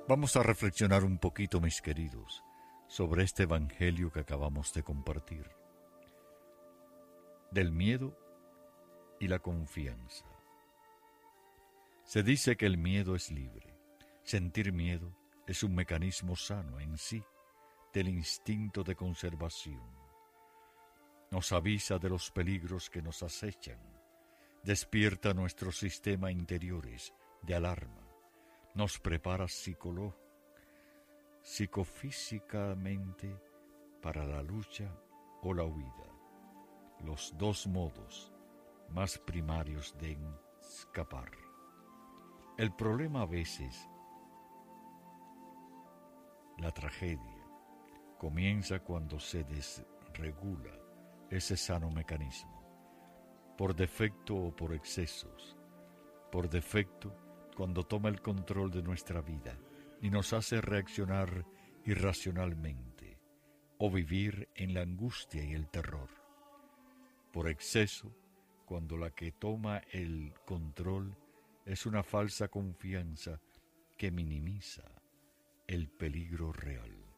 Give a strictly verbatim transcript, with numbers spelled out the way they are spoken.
Vamos a reflexionar un poquito, mis queridos, sobre este evangelio que acabamos de compartir, del miedo y la confianza. Se dice que el miedo es libre. Sentir miedo es un mecanismo sano en sí del instinto de conservación. Nos avisa de los peligros que nos acechan, despierta nuestros sistemas interiores de alarma, nos prepara psicológico, psicofísicamente para la lucha o la huida, los dos modos más primarios de escapar. El problema a veces, la tragedia, comienza cuando se desregula ese sano mecanismo, por defecto o por excesos, por defecto cuando toma el control de nuestra vida y nos hace reaccionar irracionalmente o vivir en la angustia y el terror, por exceso cuando la que toma el control es una falsa confianza que minimiza el peligro real.